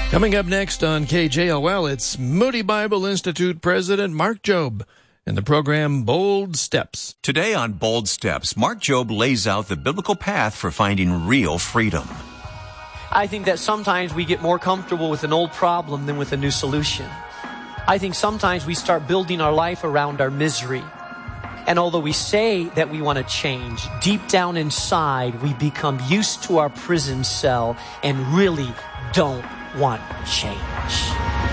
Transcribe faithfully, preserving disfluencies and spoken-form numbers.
Coming up next on K J O L, it's Moody Bible Institute President Mark Jobe and the program Bold Steps. Today on Bold Steps, Mark Jobe lays out the biblical path for finding real freedom. I think that sometimes we get more comfortable with an old problem than with a new solution. I think sometimes we start building our life around our misery. And although we say that we want to change, deep down inside, we become used to our prison cell and really don't want change.